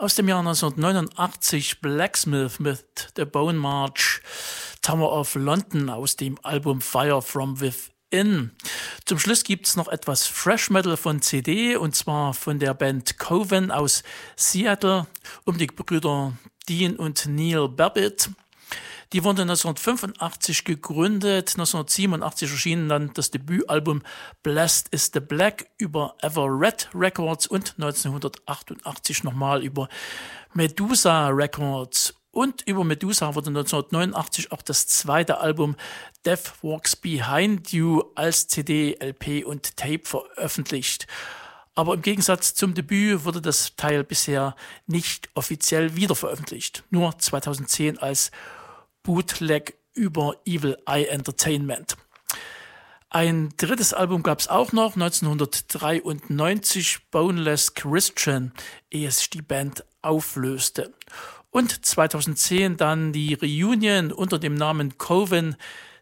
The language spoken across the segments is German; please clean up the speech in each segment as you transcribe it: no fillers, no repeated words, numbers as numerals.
Aus dem Jahr 1989 Blacksmith mit The Bone March, Tower of London aus dem Album Fire from Within. Zum Schluss gibt's noch etwas Thrash Metal von CD, und zwar von der Band Coven aus Seattle um die Brüder Dean und Neil Babbitt. Die wurden 1985 gegründet, 1987 erschien dann das Debütalbum Blessed is the Black über Everett Records und 1988 nochmal über Medusa Records. Und über Medusa wurde 1989 auch das zweite Album Death Walks Behind You als CD, LP und Tape veröffentlicht. Aber im Gegensatz zum Debüt wurde das Teil bisher nicht offiziell wiederveröffentlicht. Nur 2010 als Bootleg über Evil Eye Entertainment. Ein drittes Album gab es auch noch, 1993, Boneless Christian, ehe sich die Band auflöste. Und 2010 dann die Reunion unter dem Namen Coven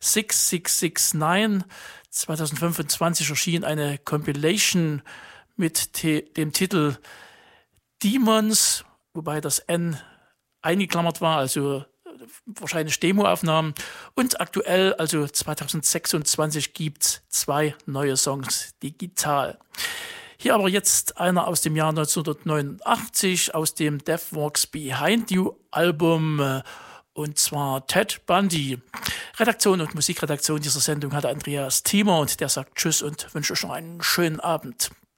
6669. 2025 erschien eine Compilation mit dem Titel Demons, wobei das N eingeklammert war, also wahrscheinlich Demoaufnahmen. Und aktuell, also 2026, gibt's 2 neue Songs digital. Hier aber jetzt einer aus dem Jahr 1989, aus dem Death Walks Behind You Album, und zwar Ted Bundy. Redaktion und Musikredaktion dieser Sendung hatte Andreas Thiemer, und der sagt Tschüss und wünsche euch noch einen schönen Abend.